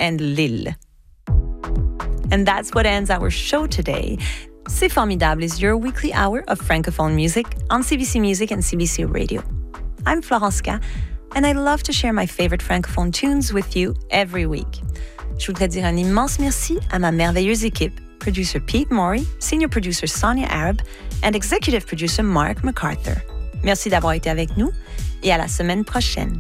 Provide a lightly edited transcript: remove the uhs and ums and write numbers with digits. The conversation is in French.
and Lille. And that's what ends our show today. C'est Formidable is your weekly hour of Francophone music on CBC Music and CBC Radio. I'm Florence K, and I love to share my favorite Francophone tunes with you every week. Je voudrais dire un immense merci à ma merveilleuse équipe, producer Pete Morey, senior producer Sonia Arab, and executive producer Mark MacArthur. Merci d'avoir été avec nous et à la semaine prochaine.